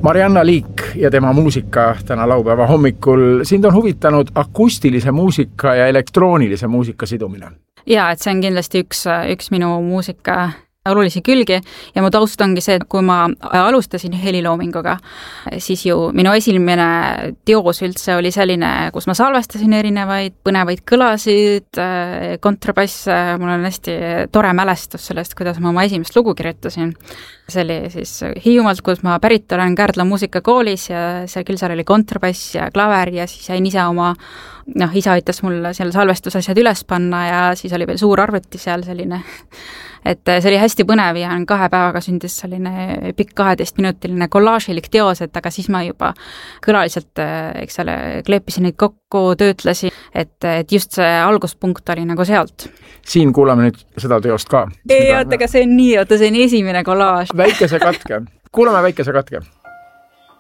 Marianna Liik ja tema muusika täna laupäeva hommikul. Sind on huvitanud akustilise muusika ja elektroonilise muusika sidumine. Jaa, et see on kindlasti üks minu muusika olulisi külgi ja mu taust ongi see, et kui ma alustasin heliloominguga, siis ju minu esimene teos üldse oli selline, kus ma salvestasin erinevaid põnevaid kõlasid, kontrabasse, mul on hästi tore mälestus sellest, kuidas ma oma esimest lugu kirjutasin. See oli siis Hiiumaalt, kus ma pärit olen Kärdla muusikakoolis ja seal oli kontrabass ja klaver ja siis jäin ise isa aitas mul seal salvestusasjad üles panna ja siis oli veel suur arvuti seal selline, et see oli hästi põnev ja 2 päevaga sündis selline pikk 12-minutiline kollaažilik teos, et aga siis ma juba kõlaliselt, kleepisin neid kokku, töötlesin, et just see alguspunkt oli nagu sealt. Siin kuulame nüüd seda teost ka. Ei, aga see on nii, see on esimene kollaaž. Väikese katke. Kuulame väikese katke.